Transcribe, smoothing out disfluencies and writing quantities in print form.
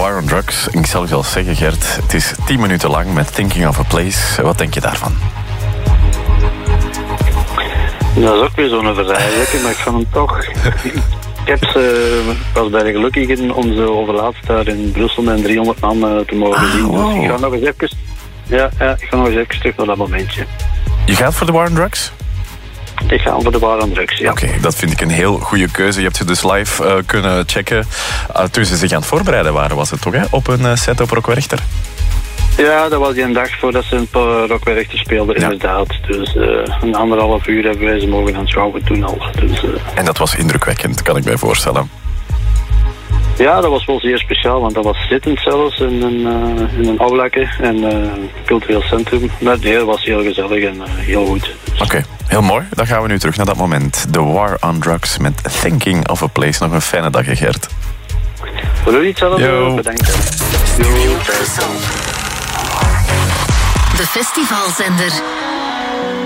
War on Drugs. Ik zal je al zeggen, Gert, het is 10 minuten lang met Thinking of a Place. Wat denk je daarvan? Dat is ook weer zo'n verrijelijke, maar ik vond hem toch... Ik was bij de gelukkigen om ze overlaatst daar in Brussel met 300 man te mogen zien. Wow. Dus ik ga nog eens even... ik ga nog eens even terug naar dat momentje. Je gaat voor de War on Drugs? Ik ga voor de War on Drugs, ja. Oké, dat vind ik een heel goede keuze. Je hebt ze dus live kunnen checken toen ze zich aan het voorbereiden waren, was het toch, hè? Op een set op Rock Werchter? Ja, dat was die een dag voordat ze een paar Rock Werchter speelden, inderdaad. Dus een 1,5 uur hebben wij ze mogen aanschouwen toen al. Dus, En dat was indrukwekkend, kan ik mij voorstellen. Ja, dat was wel zeer speciaal, want dat was zittend zelfs in een aulakke en cultureel centrum. Maar de heer was heel gezellig en heel goed. Dus. Oké, heel mooi. Dan gaan we nu terug naar dat moment. The War on Drugs met Thinking of a Place. Nog een fijne dag, Gert. Voor jullie hetzelfde, bedankt. De festivalzender.